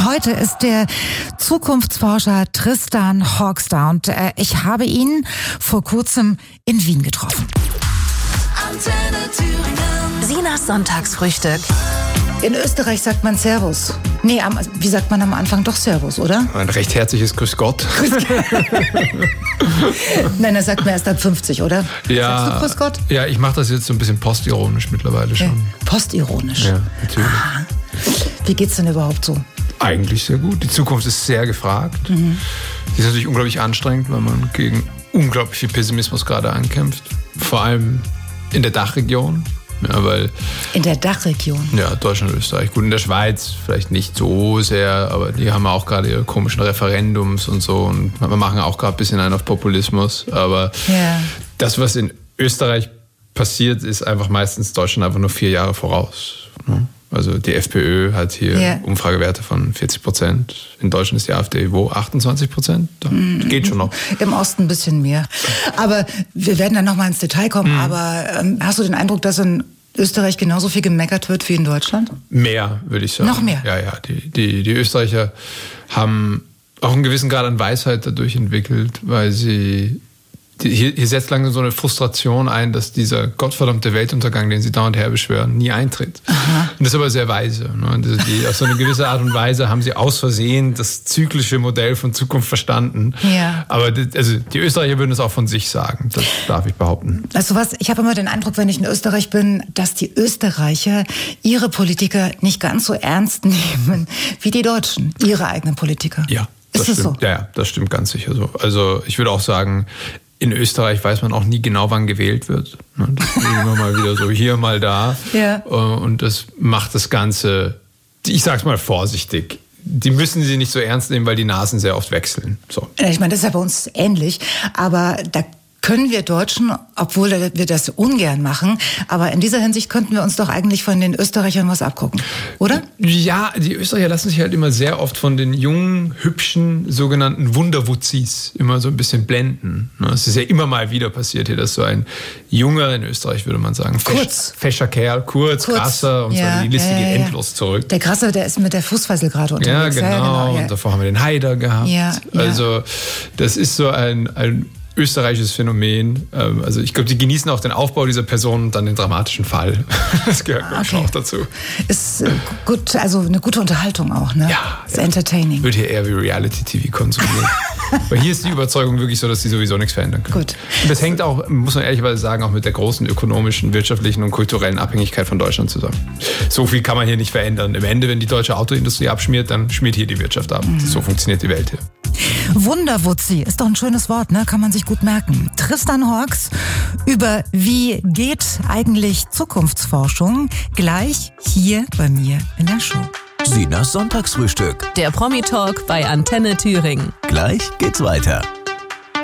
Heute ist der Zukunftsforscher Tristan Hawks da und ich habe ihn vor kurzem in Wien getroffen. Antenne Thüringen. Sinas Sonntagsfrühstück. In Österreich sagt man Servus. Nee, wie sagt man am Anfang? Doch Servus, oder? Ein recht herzliches Grüß Gott. Nein, das sagt man erst ab 50, oder? Ja, sagst du Grüß Gott? Ja, ich mache das jetzt so ein bisschen postironisch mittlerweile schon. Postironisch? Ja, natürlich. Aha. Wie geht's denn überhaupt so? Eigentlich sehr gut. Die Zukunft ist sehr gefragt. Die ist natürlich unglaublich anstrengend, weil man gegen unglaublich viel Pessimismus gerade ankämpft. Vor allem in der Dachregion. Ja, weil in der Dachregion? Ja, Deutschland, Österreich. Gut, in der Schweiz vielleicht nicht so sehr, aber die haben auch gerade ihre komischen Referendums und so. Und wir machen auch gerade ein bisschen einen auf Populismus. Aber das, was in Österreich passiert, ist einfach meistens Deutschland einfach nur 4 Jahre voraus. Also die FPÖ hat hier Umfragewerte von 40%. In Deutschland ist die AfD wo? 28%? Geht schon noch. Im Osten ein bisschen mehr. Aber wir werden dann nochmal ins Detail kommen. Aber hast du den Eindruck, dass in Österreich genauso viel gemeckert wird wie in Deutschland? Mehr, würde ich sagen. Noch mehr? Ja. Die Österreicher haben auch einen gewissen Grad an Weisheit dadurch entwickelt, weil sie... Hier setzt langsam so eine Frustration ein, dass dieser gottverdammte Weltuntergang, den sie dauernd herbeschwören, nie eintritt. Aha. Und das ist aber sehr weise. Ne? Auf so eine gewisse Art und Weise haben sie aus Versehen das zyklische Modell von Zukunft verstanden. Ja. Aber die Österreicher würden es auch von sich sagen. Das darf ich behaupten. Weißt du was? Ich habe immer den Eindruck, wenn ich in Österreich bin, dass die Österreicher ihre Politiker nicht ganz so ernst nehmen wie die Deutschen, ihre eigenen Politiker. Ja, das stimmt. So? Ja, das stimmt ganz sicher so. Also ich würde auch sagen, in Österreich weiß man auch nie genau, wann gewählt wird. Das ist immer mal wieder so hier, mal da. Ja. Und das macht das Ganze, ich sag's mal vorsichtig, die müssen sie nicht so ernst nehmen, weil die Nasen sehr oft wechseln. So. Ich meine, das ist ja bei uns ähnlich, aber da können wir Deutschen, obwohl wir das ungern machen, aber in dieser Hinsicht könnten wir uns doch eigentlich von den Österreichern was abgucken, oder? Ja, die Österreicher lassen sich halt immer sehr oft von den jungen, hübschen, sogenannten Wunderwutzis immer so ein bisschen blenden. Es ist ja immer mal wieder passiert hier, dass so ein junger, in Österreich würde man sagen, fescher Kerl, kurz, Grasser und so, die Liste geht endlos zurück. Der Grasser, der ist mit der Fußfessel gerade unterwegs. Ja, genau. Und davor haben wir den Haider gehabt. Ja. Also das ist so ein österreichisches Phänomen. Also ich glaube, die genießen auch den Aufbau dieser Person und dann den dramatischen Fall. Das gehört schon auch dazu. Ist gut, also eine gute Unterhaltung auch, ne? Ja. Ist entertaining. Wird hier eher wie Reality-TV konsumiert. Weil hier ist die Überzeugung wirklich so, dass die sowieso nichts verändern können. Gut. Und das hängt auch, muss man ehrlicherweise sagen, auch mit der großen ökonomischen, wirtschaftlichen und kulturellen Abhängigkeit von Deutschland zusammen. So viel kann man hier nicht verändern. Im Ende, wenn die deutsche Autoindustrie abschmiert, dann schmiert hier die Wirtschaft ab. So funktioniert die Welt hier. Wunderwutzi ist doch ein schönes Wort, ne? Kann man sich gut merken. Tristan Hawks über wie geht eigentlich Zukunftsforschung gleich hier bei mir in der Show. Sinas Sonntagsfrühstück. Der Promi-Talk bei Antenne Thüringen. Gleich geht's weiter.